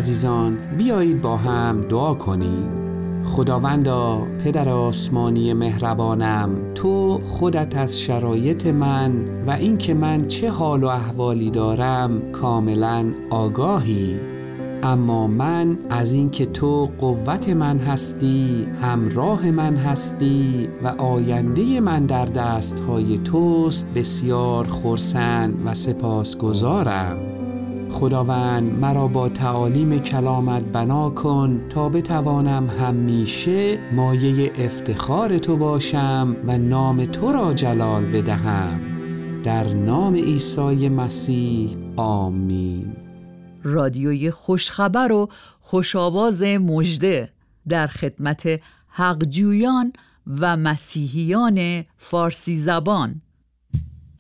عزیزان، بیایید با هم دعا کنیم. خداوندا، پدر آسمانی مهربانم، تو خودت از شرایط من و اینکه من چه حال و احوالی دارم کاملا آگاهی، اما من از اینکه تو قوت من هستی، همراه من هستی و آینده من در دستهای توست بسیار خرسند و سپاسگزارم. خداوند، مرا با تعالیم کلامت بنا کن تا بتوانم همیشه مایه افتخار تو باشم و نام تو را جلال بدهم. در نام عیسی مسیح، آمین. رادیوی خوشخبر و خوشاواز مژده در خدمت حقجویان و مسیحیان فارسی زبان.